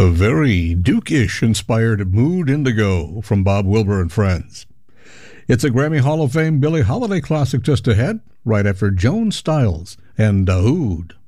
A very Duke-ish inspired Mood Indigo from Bob Wilber and Friends. It's a Grammy Hall of Fame Billie Holiday classic just ahead, right after Joan Styles and Dahoud.